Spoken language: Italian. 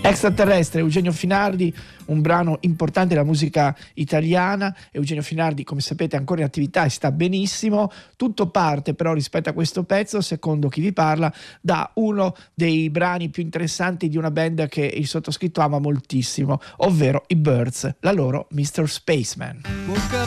Extraterrestre, Eugenio Finardi, un brano importante della musica italiana. Eugenio Finardi, come sapete, è ancora in attività e sta benissimo. Tutto parte però rispetto a questo pezzo, secondo chi vi parla, da uno dei brani più interessanti di una band che il sottoscritto ama moltissimo, ovvero i Birds, la loro Mr. Spaceman. Woke up